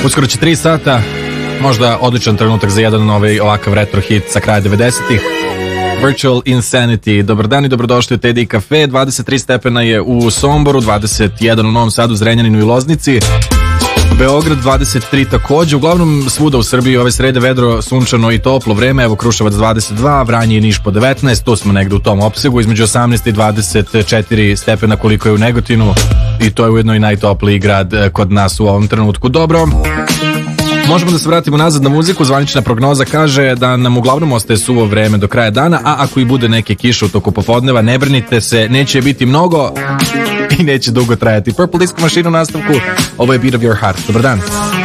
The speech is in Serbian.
Uskoro će 3 sata, možda odličan trenutak za jedan ovakav retro hit sa kraja 90-ih. Virtual Insanity. Dobar dan i dobrodošli u TDI Cafe. 23 stepena je u Somboru, 21 u Novom Sadu, Zrenjaninu i Loznici. Beograd 23 takođe, uglavnom svuda u Srbiji ove srede vedro, sunčano i toplo vreme. Evo Kruševac 22, Vranje i Niš po 19, tu smo negde u tom opsegu, između 18 i 24 stepena koliko je u Negotinu, i to je ujedno i najtopliji grad kod nas u ovom trenutku. Dobro, možemo da se vratimo nazad na muziku. Zvanična prognoza kaže da nam uglavnom ostaje suvo vreme do kraja dana, a ako i bude neke kiše u toku popodneva, ne brinite se, neće biti mnogo i neće dugo trajati. Purple Disco Machine u nastavku, ovo je Beat of Your Heart. Dobar dan.